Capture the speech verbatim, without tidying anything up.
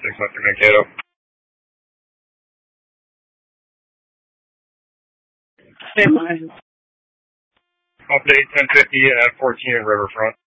six one three Mankato. Stand by. Update ten fifty at fourteen Riverfront.